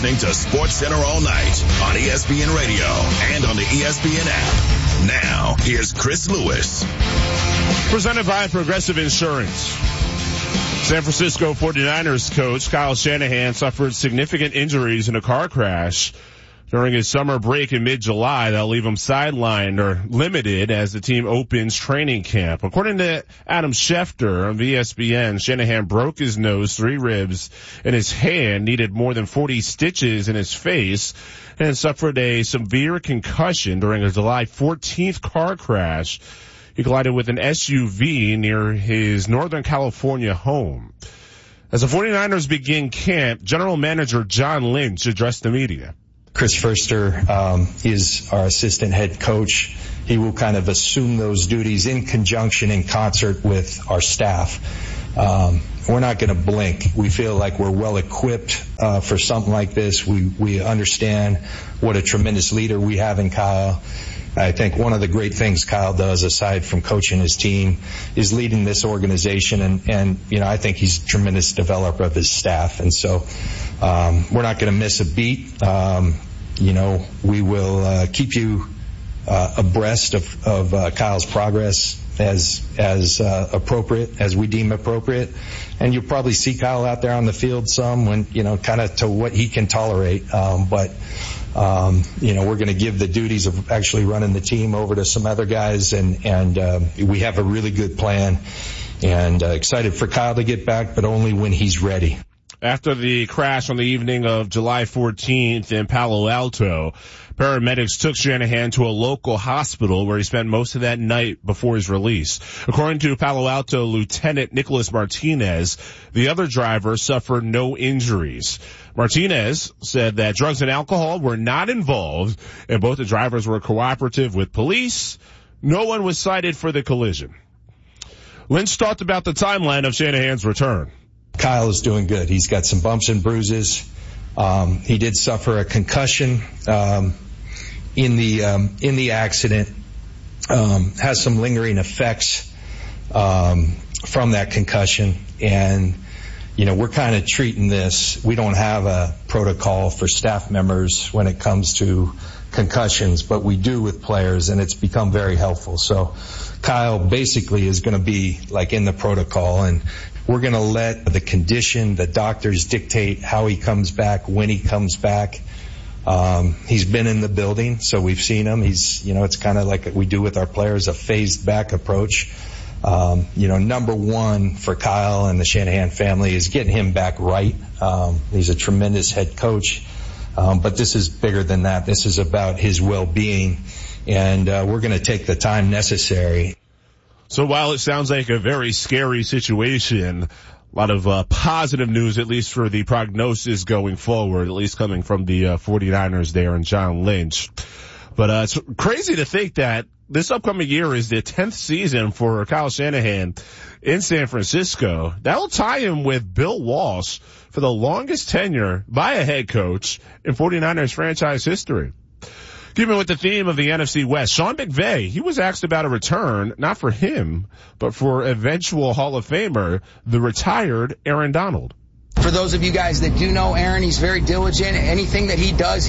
listening to Sports Center all night on ESPN Radio and on the ESPN app. Now, here's Chris Lewis. Presented by Progressive Insurance. San Francisco 49ers coach Kyle Shanahan suffered significant injuries in a car crash during his summer break in mid-July that'll leave him sidelined or limited as the team opens training camp. According to Adam Schefter of ESPN, Shanahan broke his nose, 3 ribs in his hand, needed more than 40 stitches in his face, and suffered a severe concussion during a July 14th car crash. He collided with an SUV near his Northern California home. As the 49ers begin camp, General Manager John Lynch addressed the media. Chris Furster is our assistant head coach. He will kind of assume those duties in conjunction, in concert with our staff. We're not going to blink. We feel like we're well equipped for something like this. We understand what a tremendous leader we have in Kyle. I think one of the great things Kyle does, aside from coaching his team, is leading this organization, and I think he's a tremendous developer of his staff. And so we're not going to miss a beat. We will keep you abreast of Kyle's progress as appropriate, as we deem appropriate. And you'll probably see Kyle out there on the field some when, kind of to what he can tolerate. We're going to give the duties of actually running the team over to some other guys, and we have a really good plan, and excited for Kyle to get back, but only when he's ready. After the crash on the evening of July 14th in Palo Alto, paramedics took Shanahan to a local hospital where he spent most of that night before his release. According to Palo Alto Lieutenant Nicholas Martinez, the other driver suffered no injuries. Martinez said that drugs and alcohol were not involved, and both the drivers were cooperative with police. No one was cited for the collision. Lynch talked about the timeline of Shanahan's return. Kyle is doing good. He's got some bumps and bruises. He did suffer a concussion in the accident. Has some lingering effects from that concussion, and we're kind of treating this. We don't have a protocol for staff members when it comes to concussions, but we do with players, and it's become very helpful. So Kyle basically is going to be like in the protocol, and we're going to let the condition, the doctors dictate how he comes back, when he comes back. He's been in the building, so we've seen him. He's, it's kind of like we do with our players, a phased back approach. Number one for Kyle and the Shanahan family is getting him back right. He's a tremendous head coach. But this is bigger than that. This is about his well-being, and we're going to take the time necessary. So while it sounds like a very scary situation, a lot of positive news, at least for the prognosis going forward, at least coming from the 49ers there and John Lynch. But it's crazy to think that this upcoming year is the 10th season for Kyle Shanahan in San Francisco. That will tie him with Bill Walsh for the longest tenure by a head coach in 49ers franchise history. Keeping with the theme of the NFC West, Sean McVay, he was asked about a return, not for him, but for eventual Hall of Famer, the retired Aaron Donald. For those of you guys that do know Aaron, he's very diligent. Anything that he does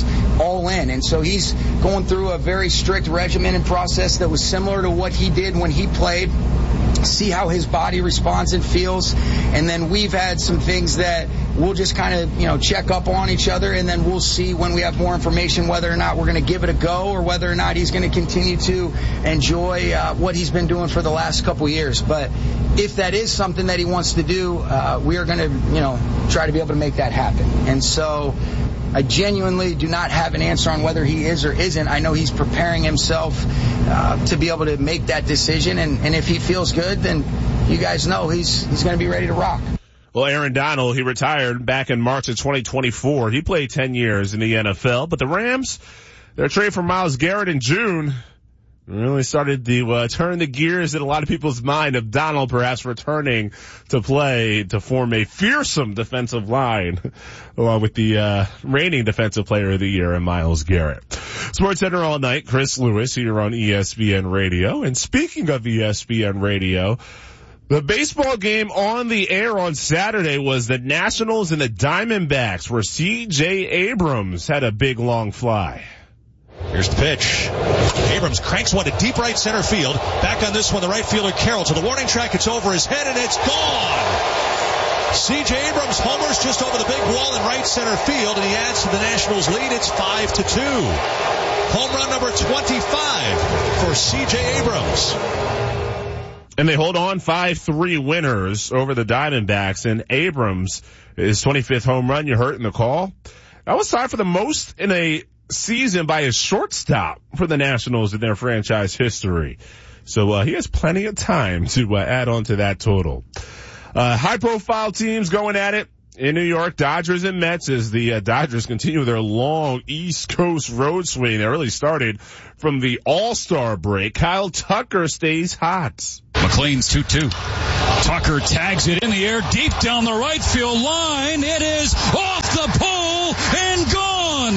all in. And so he's going through a very strict regimen and process that was similar to what he did when he played. See how his body responds and feels. And then we've had some things that we'll just kind of, check up on each other, and then we'll see when we have more information whether or not we're going to give it a go or whether or not he's going to continue to enjoy what he's been doing for the last couple years. But if that is something that he wants to do, we are going to, try to be able to make that happen. And so I genuinely do not have an answer on whether he is or isn't. I know he's preparing himself to be able to make that decision, and if he feels good, then you guys know he's going to be ready to rock. Well, Aaron Donald, he retired back in March of 2024. He played 10 years in the NFL, but the Rams, their trade for Myles Garrett in June really started to turn the gears in a lot of people's mind of Donald perhaps returning to play to form a fearsome defensive line along with the reigning defensive player of the year in Myles Garrett. Sports Center all night, Chris Lewis here on ESPN Radio. And speaking of ESPN Radio, The baseball game on the air on Saturday was the Nationals and the Diamondbacks, where C.J. Abrams had a big long fly. Here's the pitch. Abrams cranks one to deep right center field. Back on this one, the right fielder Carroll to the warning track. It's over his head and it's gone. C.J. Abrams homers just over the big wall in right center field, and he adds to the Nationals' lead. It's 5-2. Home run number 25 for C.J. Abrams. And they hold on 5-3 winners over the Diamondbacks, and Abrams, his 25th home run, you heard in the call. That was tied for the most in a season by a shortstop for the Nationals in their franchise history. So he has plenty of time to add on to that total. High-profile teams going at it in New York, Dodgers and Mets, as the Dodgers continue their long East Coast road swing. They really started from the All-Star break. Kyle Tucker stays hot. McLean's 2-2. Tucker tags it in the air deep down the right field line. It is off the pole and gone.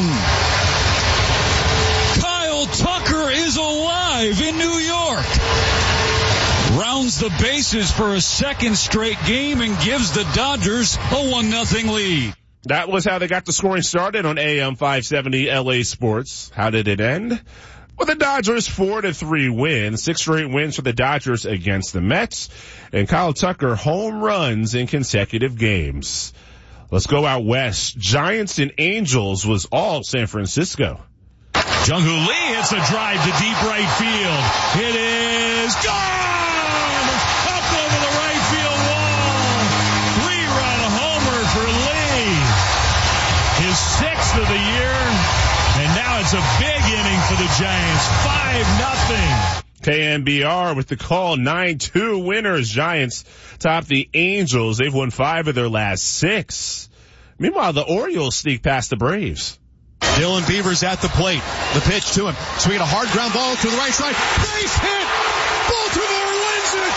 Kyle Tucker is alive in New York. Rounds the bases for a second straight game and gives the Dodgers a 1-0 lead. That was how they got the scoring started on AM 570 LA Sports. How did it end? With the Dodgers 4-3 win, 6 straight wins for the Dodgers against the Mets, and Kyle Tucker home runs in consecutive games. Let's go out west. Giants and Angels was all San Francisco. Jung-Hoo Lee hits a drive to deep right field. It is gone! Up over the right field wall. 3-run homer for Lee. His 6th of the year. And now it's a big inning for the Giants. 5-0. KNBR with the call. 9-2 winners. Giants top the Angels. They've won 5 of their last 6. Meanwhile, the Orioles sneak past the Braves. Dylan Beavers at the plate. The pitch to him. Swinging a hard ground ball to the right side. Base hit. Baltimore wins it.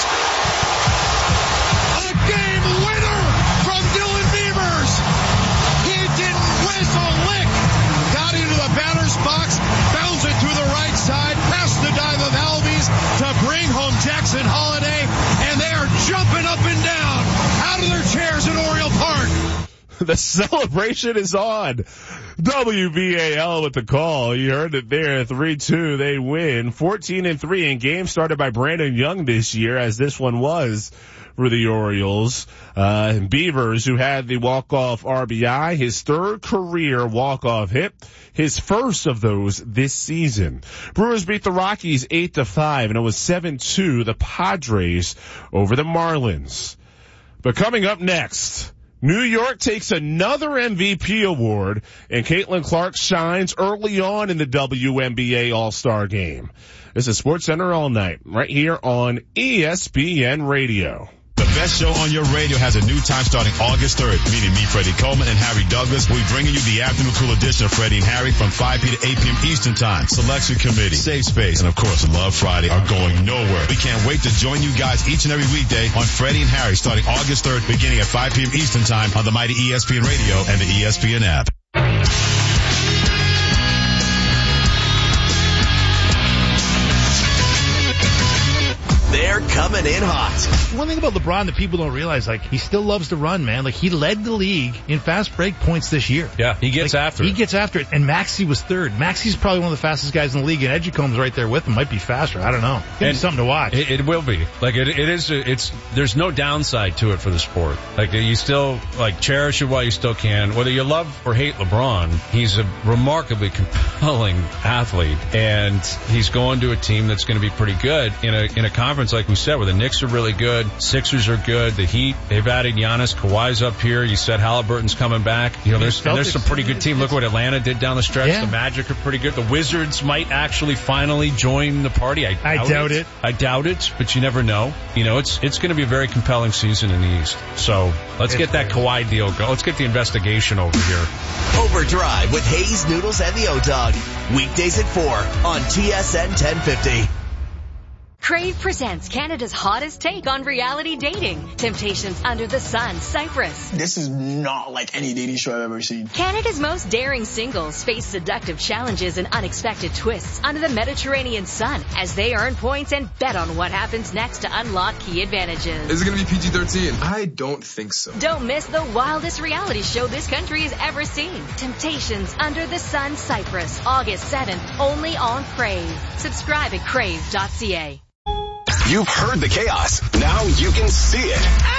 A game winner from Dylan Beavers. He didn't whiz a lick. Got into the batter's box. Bounds it to the right side. Past the dive of Albies to bring home Jackson Holiday. And they are jumping up and down out of their chairs in Oriole Park. The celebration is on. WBAL with the call. You heard it there. 3-2. They win 14-3 in games started by Brandon Young this year, as this one was for the Orioles. Beavers, who had the walk-off RBI, his 3rd career walk-off hit, his first of those this season. Brewers beat the Rockies 8-5, and it was 7-2, the Padres over the Marlins. But coming up next, New York takes another MVP award, and Caitlin Clark shines early on in the WNBA All-Star Game. This is SportsCenter All Night, right here on ESPN Radio. The best show on your radio has a new time starting August 3rd, meaning me, Freddie Coleman, and Harry Douglas. We'll be bringing you the afternoon cool edition of Freddie and Harry from 5 p. to 8 p.m. Eastern Time. Selection Committee, Safe Space, and of course, Love Friday are going nowhere. We can't wait to join you guys each and every weekday on Freddie and Harry starting August 3rd, beginning at 5 p.m. Eastern Time on the mighty ESPN Radio and the ESPN app. They're coming in hot. One thing about LeBron that people don't realize, like, he still loves to run, man. Like, he led the league in fast break points this year. Yeah, he gets after it. He gets after it. And Maxey was 3rd. Maxey's probably one of the fastest guys in the league, and Edgecombe's right there with him. Might be faster. I don't know. It's something to watch. It will be. Like, it is, there's no downside to it for the sport. Like, you still, like, cherish it while you still can. Whether you love or hate LeBron, he's a remarkably compelling athlete, and he's going to a team that's going to be pretty good in a conference, like we said, where the Knicks are really good, Sixers are good, the Heat, they've added Giannis, Kawhi's up here, you said Halliburton's coming back. You know, there's some pretty good team. Look what Atlanta did down the stretch. Yeah. The Magic are pretty good. The Wizards might actually finally join the party. I doubt it. I doubt it, but you never know. You know, it's going to be a very compelling season in the East. So let's get that Kawhi deal going. Let's get the investigation over here. Overdrive with Hayes, Noodles, and the O-Dog. Weekdays at 4 on TSN 1050. Crave presents Canada's hottest take on reality dating. Temptations Under the Sun, Cyprus. This is not like any dating show I've ever seen. Canada's most daring singles face seductive challenges and unexpected twists under the Mediterranean sun as they earn points and bet on what happens next to unlock key advantages. Is it going to be PG-13? I don't think so. Don't miss the wildest reality show this country has ever seen. Temptations Under the Sun, Cyprus, August 7th, only on Crave. Subscribe at crave.ca. You've heard the chaos. Now you can see it.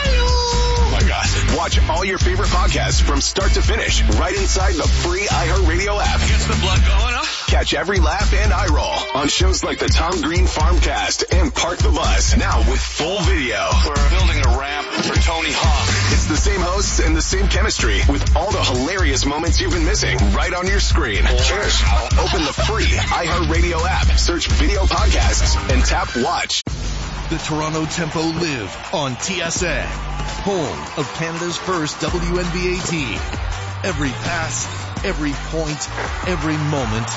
Oh my gosh. Watch all your favorite podcasts from start to finish right inside the free iHeartRadio app. Gets the blood going, huh? Catch every laugh and eye roll on shows like the Tom Green Farmcast and Park the Bus. Now with full video. We're building a ramp for Tony Hawk. It's the same hosts and the same chemistry with all the hilarious moments you've been missing right on your screen. Cheers. Open the free iHeartRadio app, search video podcasts, and tap watch. The Toronto Tempo live on TSN, home of Canada's first WNBA team. Every pass, every point, every moment,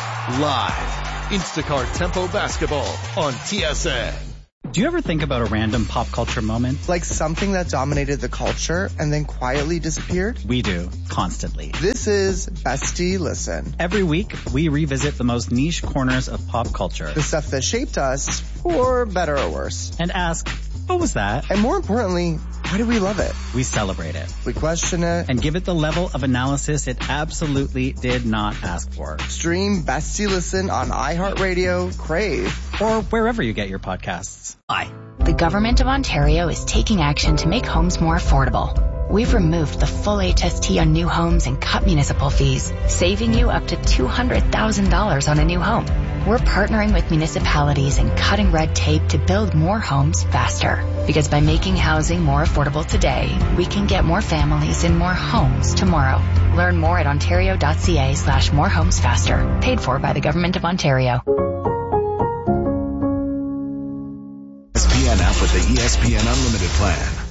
live. Instacart Tempo Basketball on TSN. Do you ever think about a random pop culture moment? Like something that dominated the culture and then quietly disappeared? We do, constantly. This is Bestie Listen. Every week, we revisit the most niche corners of pop culture. The stuff that shaped us, for better or worse. And ask, what was that? And more importantly, why do we love it? We celebrate it. We question it. And give it the level of analysis it absolutely did not ask for. Stream Bestie Listen on iHeartRadio, Crave, or wherever you get your podcasts. Hi. The Government of Ontario is taking action to make homes more affordable. We've removed the full HST on new homes and cut municipal fees, saving you up to $200,000 on a new home. We're partnering with municipalities and cutting red tape to build more homes faster. Because by making housing more affordable today, we can get more families in more homes tomorrow. Learn more at ontario.ca/morehomesfaster. Paid for by the Government of Ontario. ESPN app with the ESPN Unlimited plan.